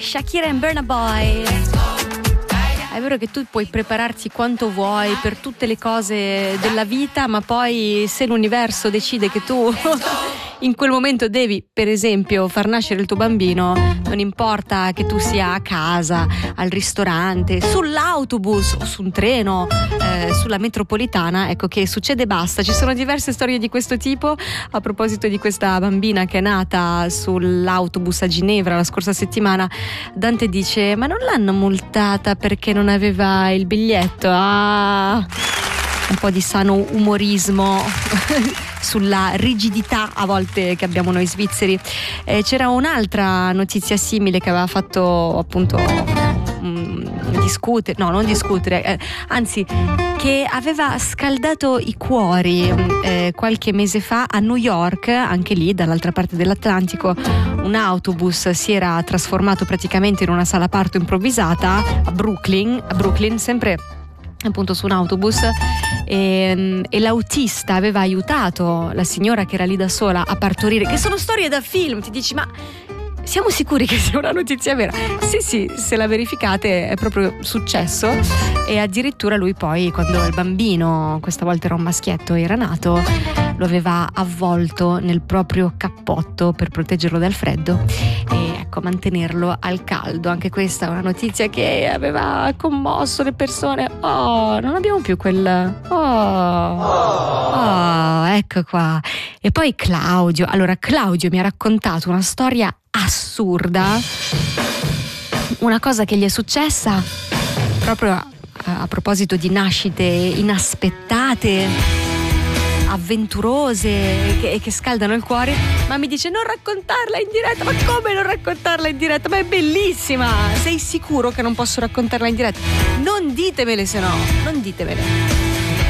Shakira and Burna Boy. È vero che tu puoi prepararti quanto vuoi per tutte le cose della vita, ma poi se l'universo decide che tu in quel momento devi, per esempio, far nascere il tuo bambino, non importa che tu sia a casa, al ristorante, sull'autobus o su un treno, sulla metropolitana, ecco che succede basta. Ci sono diverse storie di questo tipo. A proposito di questa bambina che è nata sull'autobus a Ginevra la scorsa settimana, Dante dice: ma non l'hanno multata perché non aveva il biglietto? Ah, un po' di sano umorismo sulla rigidità a volte che abbiamo noi svizzeri. C'era un'altra notizia simile che aveva fatto appunto anzi che aveva scaldato i cuori qualche mese fa a New York. Anche lì dall'altra parte dell'Atlantico un autobus si era trasformato praticamente in una sala parto improvvisata a Brooklyn, sempre appunto su un autobus, e l'autista aveva aiutato la signora che era lì da sola a partorire, che sono storie da film. Ti dici: ma siamo sicuri che sia una notizia vera? Sì, se la verificate è proprio successo. E addirittura lui poi, quando il bambino, questa volta era un maschietto, era nato, lo aveva avvolto nel proprio cappotto per proteggerlo dal freddo e ecco, mantenerlo al caldo. Anche questa è una notizia che aveva commosso le persone. Oh, non abbiamo più quel ecco qua. E poi Claudio mi ha raccontato una storia assurda, una cosa che gli è successa proprio a proposito di nascite inaspettate, avventurose, che scaldano il cuore. Ma mi dice: non raccontarla in diretta. Ma come non raccontarla in diretta? Ma è bellissima. Sei sicuro che non posso raccontarla in diretta? Non ditemele, se no, non ditemele.